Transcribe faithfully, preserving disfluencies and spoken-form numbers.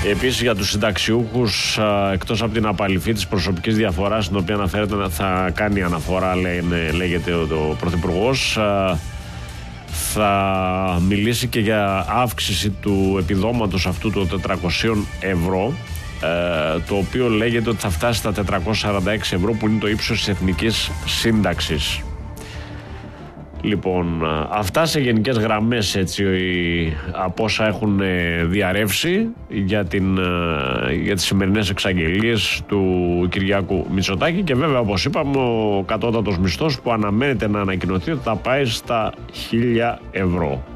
Επίσης για τους συνταξιούχους, εκτός από την απαλυφή της προσωπικής διαφοράς, στην οποία αναφέρεται να θα κάνει αναφορά, λένε, λέγεται ο Πρωθυπουργός, θα μιλήσει και για αύξηση του επιδόματος αυτού των τετρακοσίων ευρώ, το οποίο λέγεται ότι θα φτάσει στα τετρακόσια σαράντα έξι ευρώ, που είναι το ύψος της εθνικής σύνταξης. Λοιπόν, αυτά σε γενικές γραμμές, έτσι, από όσα έχουν διαρρεύσει για, την, για τις σημερινές εξαγγελίες του Κυριάκου Μητσοτάκη. Και βέβαια, όπως είπαμε, ο κατώτατος μισθός που αναμένεται να ανακοινωθεί ότι θα πάει στα χίλια ευρώ.